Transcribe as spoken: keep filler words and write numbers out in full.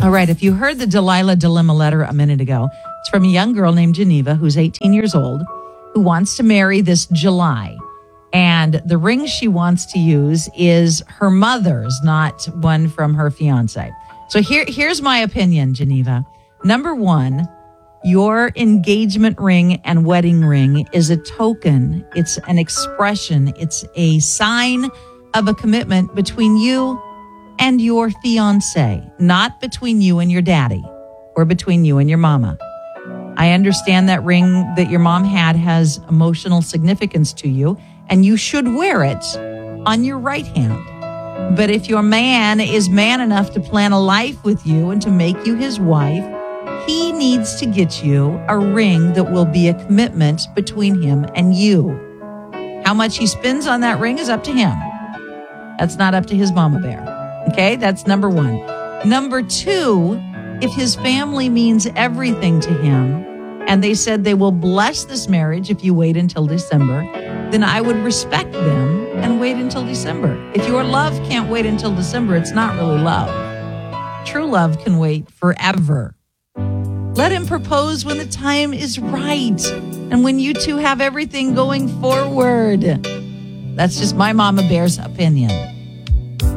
All right, if you heard the Delilah Dilemma letter a minute ago, it's from a young girl named Geneva who's eighteen years old who wants to marry this July. And the ring she wants to use is her mother's, not one from her fiance. So here, here's my opinion, Geneva. Number one, your engagement ring and wedding ring is a token. It's an expression. It's a sign of a commitment between you and your fiance, not between you and your daddy or between you and your mama. I understand that ring that your mom had has emotional significance to you, and you should wear it on your right hand. But if your man is man enough to plan a life with you and to make you his wife, he needs to get you a ring that will be a commitment between him and you. How much he spends on that ring is up to him. That's not up to his mama bear. Okay, that's number one. Number two, if his family means everything to him, and they said they will bless this marriage if you wait until December, then I would respect them and wait until December. If your love can't wait until December, it's not really love. True love can wait forever. Let him propose when the time is right and when you two have everything going forward. That's just my mama bear's opinion.